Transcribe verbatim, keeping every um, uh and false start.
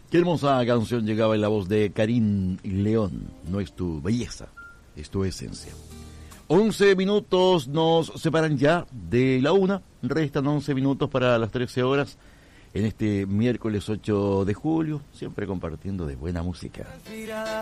Qué hermosa canción llegaba en la voz de Karim León. No es tu belleza, es tu esencia. once minutos nos separan ya de la una. Restan once minutos para las trece horas en este miércoles ocho de julio, siempre compartiendo de buena música.